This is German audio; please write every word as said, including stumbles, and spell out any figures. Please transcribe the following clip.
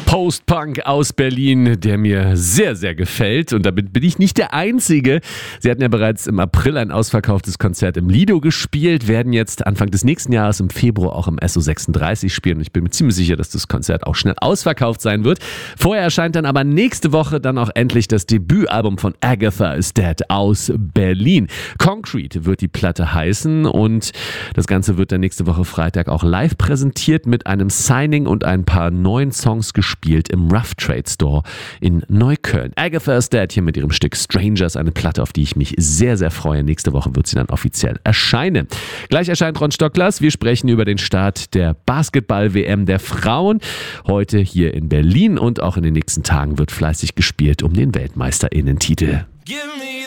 Post-Punk aus Berlin, der mir sehr, sehr gefällt. Und damit bin ich nicht der Einzige. Sie hatten ja bereits im April ein ausverkauftes Konzert im Lido gespielt, werden jetzt Anfang des nächsten Jahres im Februar auch im S O sechsunddreißig spielen. Und ich bin mir ziemlich sicher, dass das Konzert auch schnell ausverkauft sein wird. Vorher erscheint dann aber nächste Woche dann auch endlich das Debütalbum von Agatha is Dead aus Berlin. Concrete wird die Platte heißen und das Ganze wird dann nächste Woche Freitag auch live präsentiert mit einem Signing und ein paar neuen Songs gespielt im Rough Trade Store in Neukölln. Agatha is Dead hier mit ihrem Stück Strangers, eine Platte, auf die ich mich sehr, sehr freue. Nächste Woche wird sie dann offiziell erscheinen. Gleich erscheint Ron Stocklers. Wir sprechen über den Start der Basketball-W M der Frauen. Heute hier in Berlin und auch in den nächsten Tagen wird fleißig gespielt um den WeltmeisterInnen-Titel. Give me